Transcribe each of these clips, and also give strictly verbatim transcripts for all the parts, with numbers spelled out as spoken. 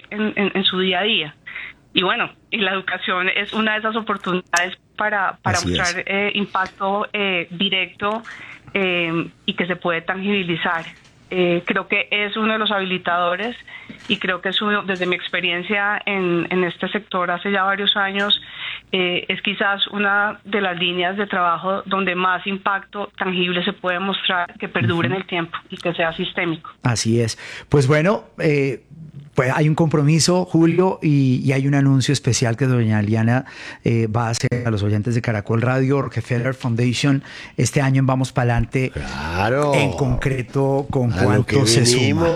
en, en, en su día a día. Y bueno, y la educación es una de esas oportunidades para, para mostrar eh, impacto eh, directo eh, y que se puede tangibilizar. Eh, creo que es uno de los habilitadores y creo que es uno, desde mi experiencia en, en este sector hace ya varios años, eh, es quizás una de las líneas de trabajo donde más impacto tangible se puede mostrar, que perdure uh-huh. en el tiempo y que sea sistémico. Así es. Pues bueno, eh, pues hay un compromiso, Julio, y, y hay un anuncio especial que doña Eliana eh, va a hacer a los oyentes de Caracol Radio, Rockefeller Foundation, este año en Vamos Pa'lante. Claro. En concreto, ¿con cuánto se suma?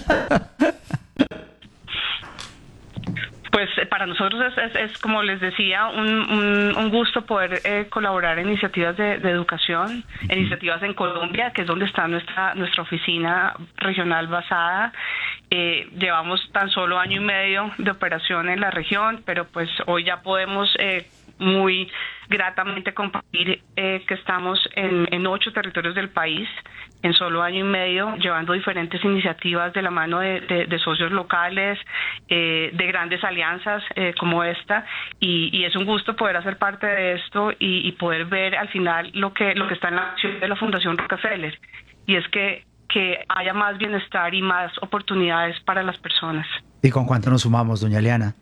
Pues para nosotros es, es, es como les decía, un, un, un gusto poder eh, colaborar en iniciativas de, de educación, uh-huh. en iniciativas en Colombia, que es donde está nuestra nuestra oficina regional basada. Eh, llevamos tan solo año y medio de operación en la región, pero pues hoy ya podemos eh, muy gratamente compartir eh, que estamos en, en ocho territorios del país en solo año y medio, llevando diferentes iniciativas de la mano de, de, de socios locales, eh, de grandes alianzas eh, como esta, y, y es un gusto poder hacer parte de esto y, y poder ver al final lo que lo que está en la acción de la Fundación Rockefeller, y es que que haya más bienestar y más oportunidades para las personas. ¿Y con cuánto nos sumamos, doña Eliana?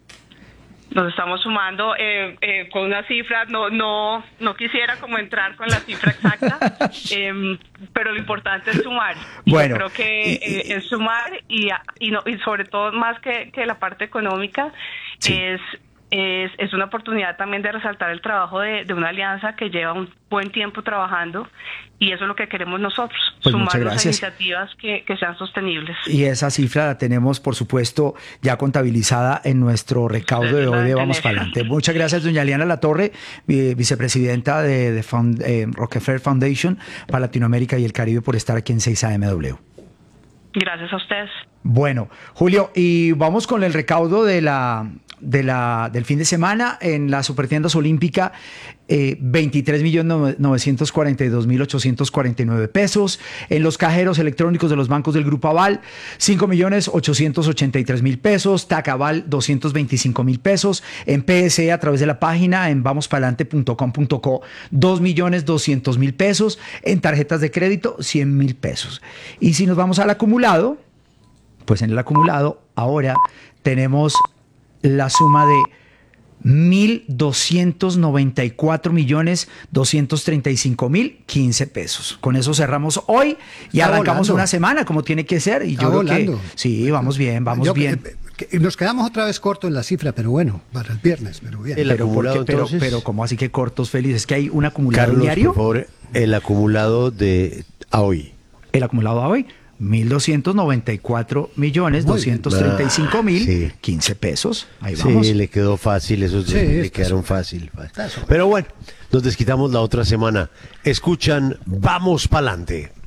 Nos estamos sumando eh, eh, con una cifra, no no no quisiera como entrar con la cifra exacta, eh, pero lo importante es sumar. Bueno, yo creo que eh, es sumar y, y, no, y sobre todo más que, que la parte económica, sí. es, es es una oportunidad también de resaltar el trabajo de, de una alianza que lleva un buen tiempo trabajando, y eso es lo que queremos nosotros, pues sumarnos a iniciativas que, que sean sostenibles. Y esa cifra la tenemos, por supuesto, ya contabilizada en nuestro recaudo de hoy de Vamos Pa'lante. Muchas gracias, doña Eliana Latorre, vicepresidenta de, de Fund, eh, Rockefeller Foundation para Latinoamérica y el Caribe, por estar aquí en seis A M W. Gracias a ustedes. Bueno, Julio, y vamos con el recaudo de la, de la, del fin de semana en las Supertiendas Olímpica. Eh, veintitrés millones novecientos cuarenta y dos mil ochocientos cuarenta y nueve pesos. En los cajeros electrónicos de los bancos del Grupo Aval, cinco millones ochocientos ochenta y tres mil pesos. Tacaval, doscientos veinticinco mil pesos. En P S E, a través de la página en vamos palante punto com punto co, dos millones doscientos mil pesos. En tarjetas de crédito, cien mil pesos. Y si nos vamos al acumulado, pues en el acumulado ahora tenemos la suma de mil doscientos noventa y cuatro millones doscientos treinta y cinco mil quince pesos. Con eso cerramos hoy y Está arrancamos volando. Una semana como tiene que ser. Y Está yo creo volando. que sí, vamos bien, vamos yo, bien. Que, que, nos quedamos otra vez cortos en la cifra, pero bueno, para el viernes, pero bien. El pero, acumulado, porque, pero, entonces, pero ¿cómo así que cortos, Félix? ¿Es que hay un acumulado Carlos, diario? Por favor, el acumulado de a hoy. El acumulado a hoy. mil doscientos noventa y cuatro millones doscientos treinta y cinco mil quince pesos. Ahí vamos. Sí, le quedó fácil, esos sí, le quedaron fácil. fácil. Pero bueno, nos desquitamos la otra semana. Escuchan Vamos Pa'lante.